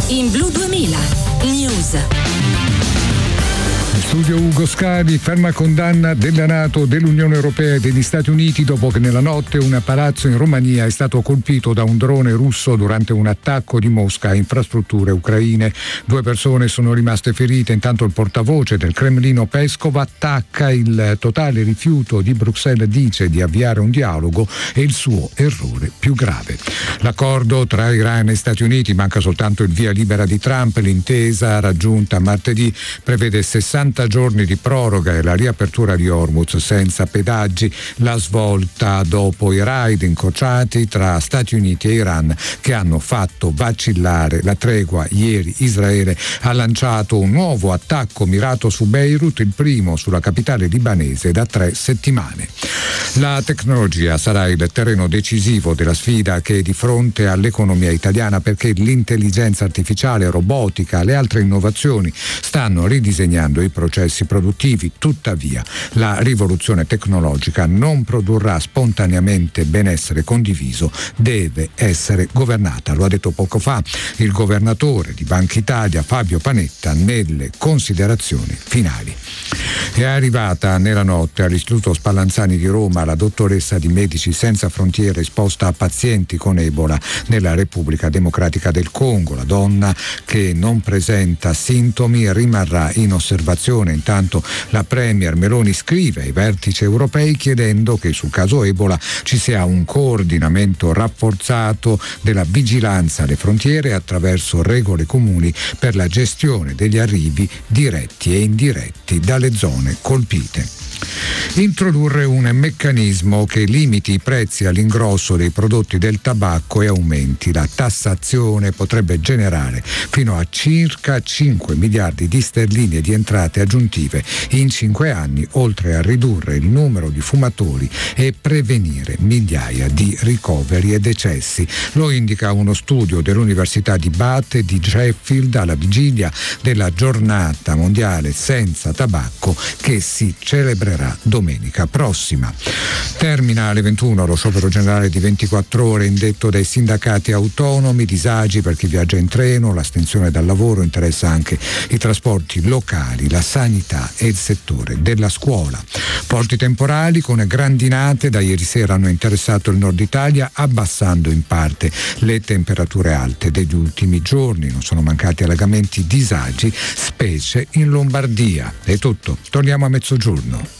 in Blu 2000 News. Studio Ugo Scavi, ferma condanna della NATO, dell'Unione Europea e degli Stati Uniti dopo che nella notte un palazzo in Romania è stato colpito da un drone russo durante un attacco di Mosca a infrastrutture ucraine. 2 persone sono rimaste ferite, intanto il portavoce del Cremlino Peskov attacca il totale rifiuto di Bruxelles, dice, di avviare un dialogo e il suo errore più grave. L'accordo tra Iran e Stati Uniti, manca soltanto il via libera di Trump. L'intesa raggiunta martedì prevede 60 giorni di proroga e la riapertura di Hormuz senza pedaggi, la svolta dopo i raid incrociati tra Stati Uniti e Iran che hanno fatto vacillare la tregua. Ieri Israele ha lanciato un nuovo attacco mirato su Beirut, il primo sulla capitale libanese da 3 settimane. La tecnologia sarà il terreno decisivo della sfida che è di fronte all'economia italiana, perché l'intelligenza artificiale, robotica, le altre innovazioni stanno ridisegnando i processi produttivi. Tuttavia, la rivoluzione tecnologica non produrrà spontaneamente benessere condiviso, deve essere governata. Lo ha detto poco fa il governatore di Banca Italia Fabio Panetta nelle considerazioni finali. È arrivata nella notte all'Istituto Spallanzani di Roma la dottoressa di Medici Senza Frontiere esposta a pazienti con Ebola nella Repubblica Democratica del Congo. La donna, che non presenta sintomi, rimarrà in osservazione. Intanto la Premier Meloni scrive ai vertici europei chiedendo che sul caso Ebola ci sia un coordinamento rafforzato della vigilanza alle frontiere attraverso regole comuni per la gestione degli arrivi diretti e indiretti dalle zone colpite. Introdurre un meccanismo che limiti i prezzi all'ingrosso dei prodotti del tabacco e aumenti la tassazione potrebbe generare fino a circa 5 miliardi di sterline di entrate aggiuntive in 5 anni, oltre a ridurre il numero di fumatori e prevenire migliaia di ricoveri e decessi. Lo indica uno studio dell'Università di Bath e di Sheffield alla vigilia della giornata mondiale senza tabacco che si celebrerà domenica prossima. Termina alle 21 lo sciopero generale di 24 ore indetto dai sindacati autonomi. Disagi per chi viaggia in treno, l'astensione dal lavoro interessa anche i trasporti locali, la sanità e il settore della scuola. Forti temporali con grandinate da ieri sera hanno interessato il nord Italia, abbassando in parte le temperature alte degli ultimi giorni. Non sono mancati allagamenti, disagi, specie in Lombardia. È tutto, torniamo a mezzogiorno.